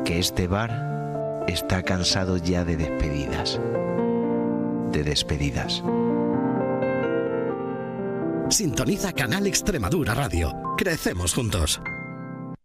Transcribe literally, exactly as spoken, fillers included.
que este bar está cansado ya de despedidas. De despedidas. Sintoniza Canal Extremadura Radio. Crecemos juntos.